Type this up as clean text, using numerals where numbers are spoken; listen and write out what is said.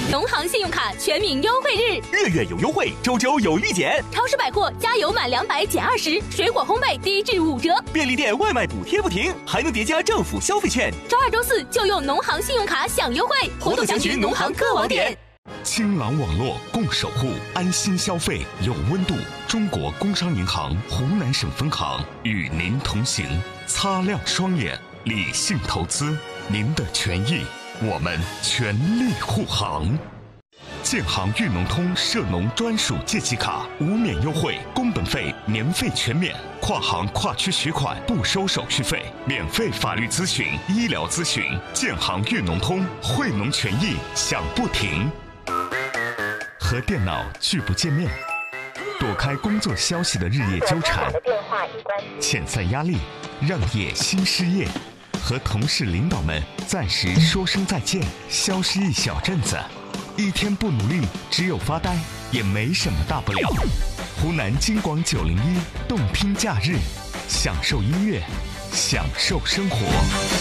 农行信用卡全民优惠日， 月有优惠，周有立减。 超市百货加油满200减20，水果烘焙低至5折。 便利店外卖补贴不停，还能叠加政府消费券。 周2、周4就用农行信用卡享优惠，活动详询农行各网点。 青朗网络共守护，安心消费有温度。中国工商银行湖南省分行与您同行，擦亮双眼，理性投资，您的权益，我们全力护航。建行裕农通涉农专属借记卡无免优惠，工本费年费全免，跨行跨区取款不收手续费，免费法律咨询、医疗咨询。建行裕农通，惠农权益享不停。和电脑拒不见面，躲开工作消息的日夜纠缠，遣散压力，让业新失业，和同事领导们暂时说声再见，消失一小阵子，一天不努力，只有发呆，也没什么大不了。湖南金广901动听假日，享受音乐，享受生活。